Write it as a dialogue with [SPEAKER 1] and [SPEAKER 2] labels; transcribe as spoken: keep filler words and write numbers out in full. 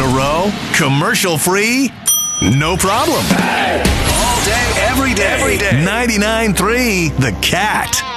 [SPEAKER 1] a row, commercial free, no problem.
[SPEAKER 2] All day, every day. Every day.
[SPEAKER 1] ninety-nine point three The Cat.